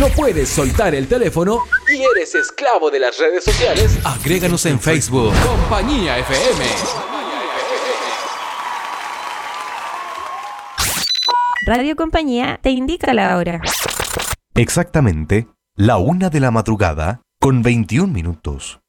¿No puedes soltar el teléfono y eres esclavo de las redes sociales? Agréganos en Facebook. Compañía FM. Radio Compañía te indica la hora. Exactamente, la 1 de la madrugada con 21 minutos.